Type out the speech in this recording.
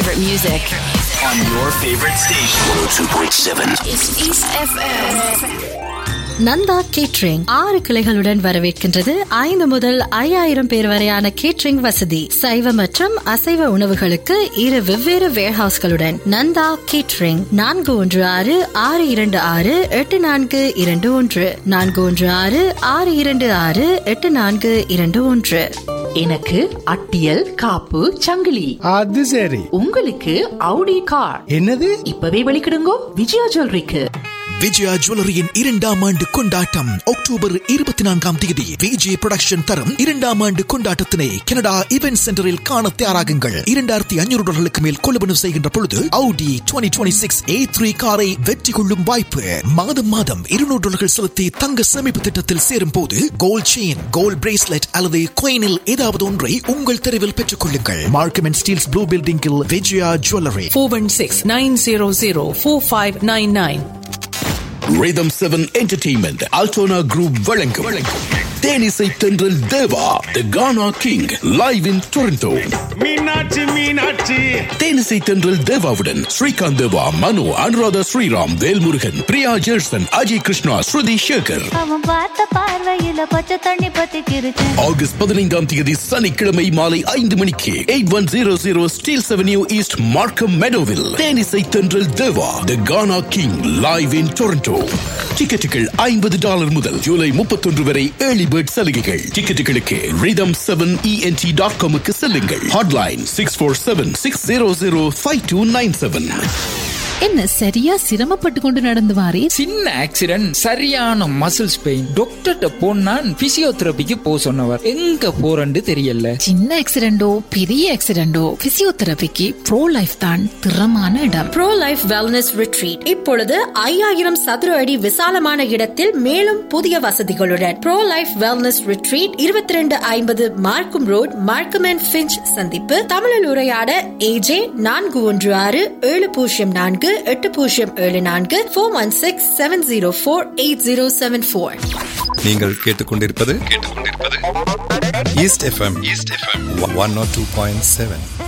favorite music. On your favorite station. 102.7. It's East FM. Nanda catering 6 கிளைகளுடன் வரவேற்கின்றது. 5 முதல் 5000 பேர் வரையான catering வசதி. சைவ மற்றும் அசைவ உணவுகளுக்கு 2 வெவ்வேறு வேர்ஹவுஸ்களுடன் நந்தா கேட்ரிங் 416-626-8421 416-626-8421. எனக்கு அட்டியல் காப்பு சங்கிலி. அது சரி. உங்களுக்கு அவுடி கார். என்னது? இப்பவே வெளிக்கிடுங்கோ விஜயா ஜுவல்லரிக்கு. விஜயா ஜுவல்லரியின் 2ஆம் ஆண்டு கொண்டாட்டம் அக்டோபர் 24ஆம் தேதி விஜய் புரொடக்ஷன் தரும் 2ஆம் ஆண்டு கொண்டாட்டத்தினை கனடா இவென்ட் சென்டரில் காண தயாராகுங்கள். $2500 மேல் கொள்வனவு செய்கின்ற பொழுது Audi 2026 A3 காரை வெற்றி கொள்ளும் வாய்ப்பு. மாதம் $200 செலுத்தி தங்க சேமிப்பு திட்டத்தில் சேரும் போது கோல்ட் செயின், கோல்ட் பிரேஸ்லெட் அல்லது coinல் ஏதாவது ஒன்றை உங்கள் தெருவில் பெற்றுக் கொள்ளுங்கள். மார்க்கம் அண்ட் ஸ்டீல்ஸ் ப்ளூ பில்டிங்கில் Vijaya jewellery. 416-900-4599. Rhythm 7 Entertainment Altona Group வழங்கும் தேனிசை தென்றல் தேவா The Ghana King live in Toronto. Meenakshi தேனிசை தென்றல் தேவாவுடன் ஸ்ரீகாந்த் தேவா, மனு, அனுராதா ஸ்ரீராம், வேல்முருகன், பிரியா ஜெர்சன், அஜய் கிருஷ்ணா, ஸ்ருதி சேகர். ஆகஸ்ட் 15ஆம் தேதி சனிக்கிழமை மாலை 5 மணிக்கு 8100 Steeles Avenue East Markham Meadowville. தேனிசை தென்றல் தேவா The Ghana King live in Toronto. டிக்கெட்டுகள் $50 முதல் ஜூலை 31 வரை ஏர்லி பேர்ட் சலுகைகள். டிக்கெட்டுகளுக்கு rhythm7ent.com செல்லுங்கள். ஹாட்லைன் 647-600-5297. என்ன சரியா சிரமப்பட்டு கொண்டு நடந்து வாரே? சின்ன ஆக்சிடென்ட், சரியான மசில்ஸ் பெயின். டாக்டர்ட்ட போனா பிசியோதெரபிக்கு போ சொன்னவர். எங்க போறன்னு தெரியல. சின்ன ஆக்சிடென்டோ பெரிய ஆக்சிடென்டோ பிசியோதெரபிக்கு ப்ரோ லைஃப் தான் திறமான இடம். ப்ரோ லைஃப் வெல்னஸ் ரிட்ரீட் இப்பொழுது 5000 சதுர அடி விசாலமான இடத்தில் மேலும் புதிய வசதிகளுடன் ப்ரோ லைஃப் வெல்னஸ் ரிட்ரீட் 2250 மார்க்கம் ரோட், மார்க்கம் அண்ட் ஃபிஞ்ச் சந்திப்பு. தமிழில் உரையாட AJ 416-704-8074 416-704-8074. நீங்கள் கேட்டுக்கொண்டிருப்பது ஈஸ்ட் எஃப்எம் 102.7.